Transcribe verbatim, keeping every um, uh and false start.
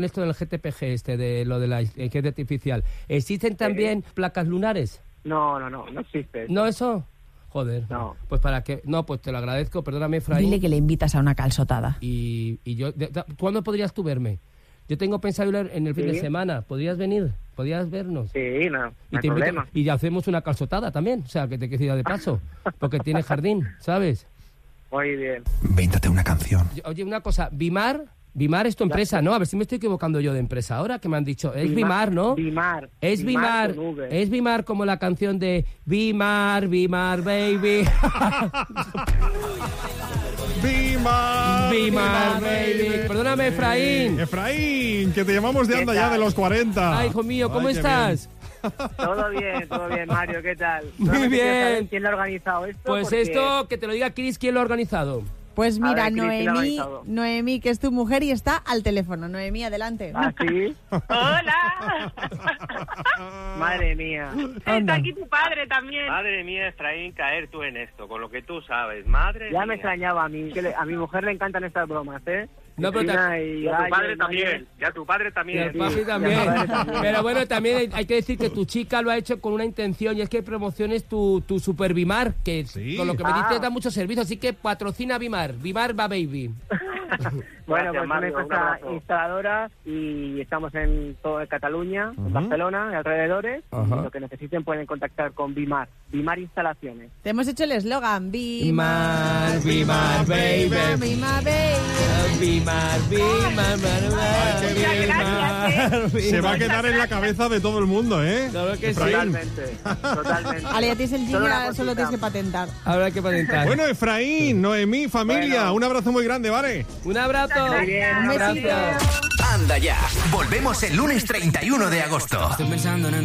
Esto del G T P G, este, de lo de la inteligencia artificial, ¿existen también placas lunares? No, no, no, no existe. ¿No eso? Joder. No. Pues para qué. No, pues te lo agradezco, perdóname, Efraín. Dile que le invitas a una calzotada. Y, y yo... de- de- ¿Cuándo podrías tú verme? Yo tengo pensado ir en el fin Sí. de semana. ¿Podrías venir? ¿Podrías vernos? Sí, no, no Y hay te invito- problema. y hacemos una calzotada también, o sea, que te quede de paso, porque tiene jardín, ¿sabes? Muy bien. Véntate una canción. Oye, una cosa, Bimar, Bimar es tu empresa, ¿no? A ver si me estoy equivocando yo de empresa ahora, que me han dicho, es Bimar, ¿no? Bimar. Es Bimar, con V. es Bimar como la canción de Bimar, Bimar, baby. ¡Bimar! Bimar, baby. Perdóname, Efraín. Efraín, que te llamamos de ¿Qué anda ya tal? de los cuarenta. Ay, hijo mío, ¿cómo Ay, qué estás? Todo bien, todo bien, Mario, ¿qué tal? Muy Solamente quería bien. saber ¿Quién lo ha organizado esto? Pues Porque- esto, que te lo diga Chris, ¿quién lo ha organizado? Pues A mira, ver, Cris, ¿quién lo ha Noemí, organizado? Noemí, que es tu mujer y está al teléfono. Noemí, adelante. ¿Ah, sí? ¡Hola! Madre mía. Está aquí tu padre también. Madre mía, Efraín, caer tú en esto, con lo que tú sabes. Madre Ya mía. me extrañaba a mí, que le- a mi mujer le encantan estas bromas, ¿eh? No, pero Cristina ta- y Y a tu Gallo padre y también. Mario. Y a tu padre Y el también. papi Sí, también. y el padre también. Pero bueno, también hay, hay que decir que tu chica lo ha hecho con una intención y es que promociones tu, tu Super Bimar, que Sí. con lo que me Ah. dices da mucho servicio, así que patrocina Bimar, Bimar va baby. Bueno, Gracias, pues una Mario, un empresa abrazo. instaladora y estamos en toda Cataluña, en Barcelona y alrededores. Ajá. Y lo que necesiten pueden contactar con Bimar, Bimar Instalaciones. Te hemos hecho el eslogan. Bimar, Bimar, baby. Bimar, Bimar, baby. Bimar, Bimar, Bimar, qué bien. Bimar, Se va a Bimar. quedar en la cabeza de todo el mundo, ¿eh? Claro que sí. Totalmente, totalmente. Ale, ya tienes el Solo una jingle, solo cosita. tienes que patentar. Ahora hay que patentar. Bueno, Efraín, Noemí, familia, Bueno. un abrazo muy grande, ¿vale? Un abrazo. Muy bien, Un un besito. abrazo. Anda ya. Volvemos el lunes treinta y uno de agosto. Estoy pensando en